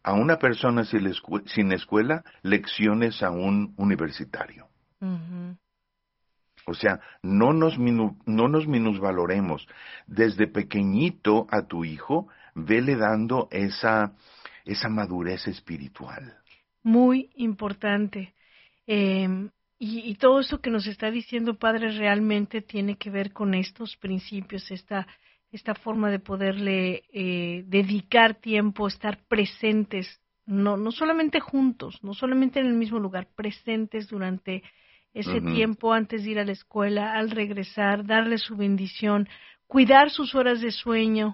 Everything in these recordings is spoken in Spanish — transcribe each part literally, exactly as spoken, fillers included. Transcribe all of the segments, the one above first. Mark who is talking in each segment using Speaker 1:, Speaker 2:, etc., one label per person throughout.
Speaker 1: a una persona sin, escu- sin escuela lecciones a un universitario.
Speaker 2: Uh-huh.
Speaker 1: O sea, no nos, minu- no nos minusvaloremos. Desde pequeñito a tu hijo, vele dando esa, esa madurez espiritual.
Speaker 2: Muy importante. Eh, y, y todo eso que nos está diciendo, Padre, realmente tiene que ver con estos principios, esta, esta forma de poderle eh, dedicar tiempo, estar presentes, no, no solamente juntos, no solamente en el mismo lugar, presentes durante ese
Speaker 1: Ujú.
Speaker 2: tiempo antes de ir a la escuela, al regresar, darle su bendición, cuidar sus horas de sueño,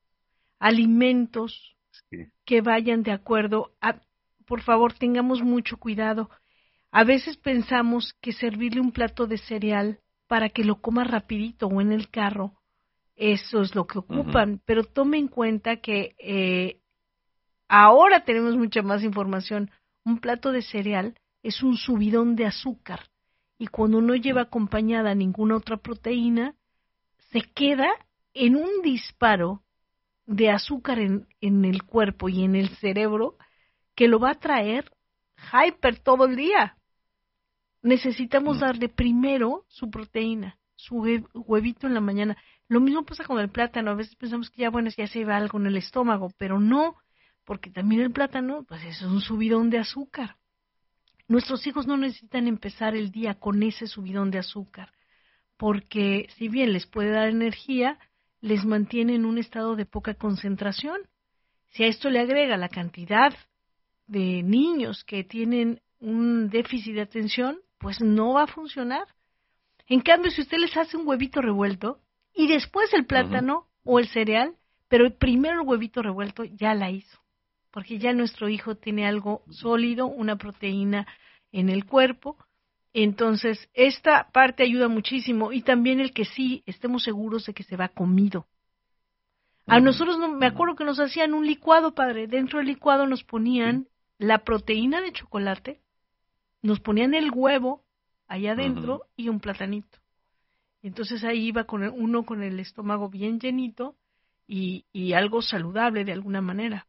Speaker 2: alimentos
Speaker 1: Sí.
Speaker 2: que vayan de acuerdo a, por favor, tengamos mucho cuidado. A veces pensamos que servirle un plato de cereal para que lo coma rapidito o en el carro, eso es lo que ocupan,
Speaker 1: Ujú.
Speaker 2: pero tome en cuenta que eh, ahora tenemos mucha más información. Un plato de cereal es un subidón de azúcar y cuando no lleva acompañada ninguna otra proteína, se queda en un disparo de azúcar en, en el cuerpo y en el cerebro que lo va a traer hyper todo el día. Necesitamos
Speaker 1: Mm.
Speaker 2: darle primero su proteína, su hue- huevito en la mañana. Lo mismo pasa con el plátano. A veces pensamos que ya, bueno, ya se va algo en el estómago, pero no, porque también el plátano, pues es un subidón de azúcar. Nuestros hijos no necesitan empezar el día con ese subidón de azúcar, porque si bien les puede dar energía, les mantiene en un estado de poca concentración. Si a esto le agrega la cantidad de niños que tienen un déficit de atención, pues no va a funcionar. En cambio, si usted les hace un huevito revuelto y después el
Speaker 1: Ujú.
Speaker 2: plátano o el cereal, pero primero el huevito revuelto, ya la hizo, porque ya nuestro hijo tiene algo sólido, una proteína en el cuerpo. Entonces, esta parte ayuda muchísimo y también el que sí estemos seguros de que se va comido. A
Speaker 1: Ujú.
Speaker 2: nosotros, no, me
Speaker 1: Ujú.
Speaker 2: acuerdo que nos hacían un licuado, padre. Dentro del licuado nos
Speaker 1: Sí.
Speaker 2: ponían la proteína de chocolate, nos ponían el huevo allá
Speaker 1: Ujú.
Speaker 2: adentro y un platanito. Entonces ahí iba con el, uno con el estómago bien llenito y, y algo saludable de alguna manera.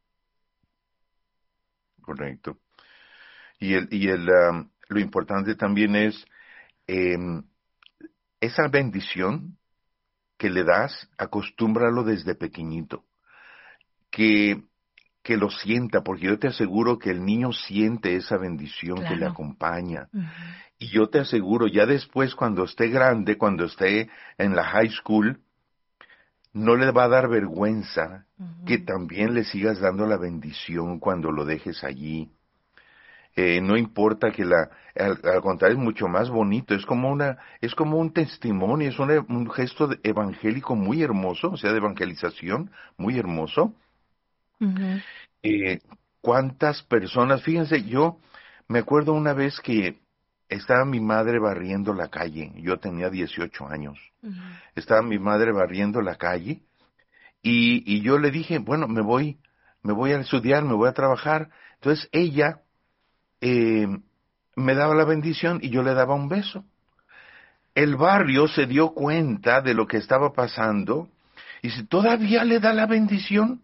Speaker 1: Correcto. Y el, y el, am, lo importante también es em, esa bendición que le das, acostúmbralo desde pequeñito, que, que lo sienta, porque yo te aseguro que el niño siente esa bendición que le
Speaker 2: Claro.
Speaker 1: acompaña.
Speaker 2: Uh-huh.
Speaker 1: Y yo te aseguro, ya después, cuando esté grande, cuando esté en la high school, no le va a dar vergüenza que
Speaker 2: Uh-huh.
Speaker 1: también le sigas dando la bendición cuando lo dejes allí. Eh, no importa que la, al, al contrario, es mucho más bonito, es como una, es como un testimonio, es una- un gesto de- evangélico muy hermoso, o sea, de evangelización muy hermoso.
Speaker 2: Uh-huh.
Speaker 1: Eh, ¿Cuántas personas? Fíjense, yo me acuerdo una vez que estaba mi madre barriendo la calle, yo tenía dieciocho años,
Speaker 2: Uh-huh.
Speaker 1: estaba mi madre barriendo la calle y, y yo le dije, bueno, me voy, me voy a estudiar, me voy a trabajar. Entonces ella eh, me daba la bendición y yo le daba un beso. El barrio se dio cuenta de lo que estaba pasando y si todavía le da la bendición,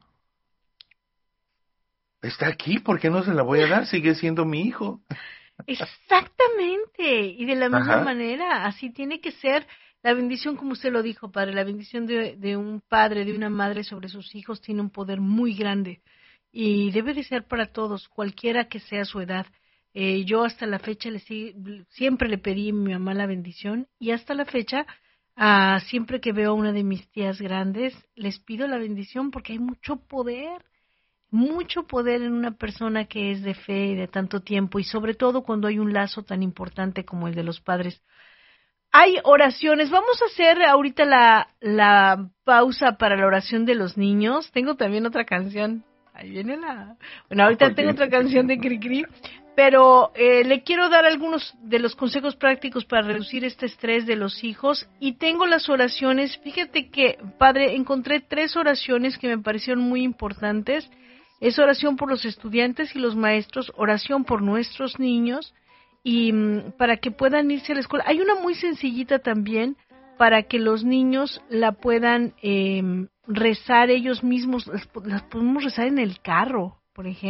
Speaker 1: está aquí, ¿por qué no se la voy a dar? Sigue siendo mi hijo.
Speaker 2: Exactamente, y de la misma
Speaker 1: Ajá.
Speaker 2: manera, así tiene que ser la bendición, como usted lo dijo, padre, la bendición de, de un padre, de una madre sobre sus hijos tiene un poder muy grande y debe de ser para todos, cualquiera que sea su edad. Eh, yo hasta la fecha le si- siempre le pedí a mi mamá la bendición y hasta la fecha, ah, siempre que veo a una de mis tías grandes, les pido la bendición porque hay mucho poder mucho poder en una persona que es de fe y de tanto tiempo y sobre todo cuando hay un lazo tan importante como el de los padres. Hay oraciones, vamos a hacer ahorita la, la pausa para la oración de los niños. Tengo también otra canción. Ahí viene la... Bueno, ahorita
Speaker 1: Ok.
Speaker 2: tengo otra canción de Cricri, pero eh, le quiero dar algunos de los consejos prácticos para reducir este estrés de los hijos y tengo las oraciones. Fíjate que, padre, encontré tres oraciones que me parecieron muy importantes. Es oración por los estudiantes y los maestros, oración por nuestros niños y mm, para que puedan irse a la escuela. Hay una muy sencillita también para que los niños la puedan eh, rezar ellos mismos, las, las podemos rezar en el carro, por ejemplo.